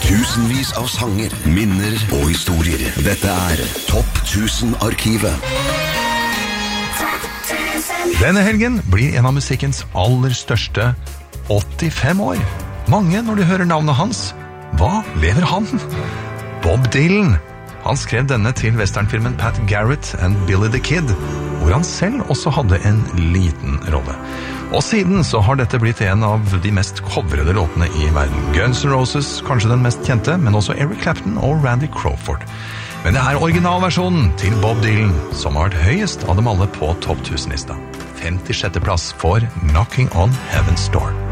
Tusenvis av sanger, minner og historier. Dette Topp 1000-arkivet. Denne helgen blir en av musikkens aller største 85 år. Mange når de hører navnet hans. Hva lever han? Bob Dylan. Han skrev denne til westernfilmen Pat Garrett and Billy the Kid, hvor han selv også hadde en liten rolle. Og siden så har dette blitt en av de mest coverede låtene i verden. Guns N' Roses, kanskje den mest kjente, men også Eric Clapton og Randy Crawford. Men det originalversjonen til Bob Dylan som har vært høyest av dem alle på Topp 1000-lista. 56. plass for Knocking on Heaven's Door.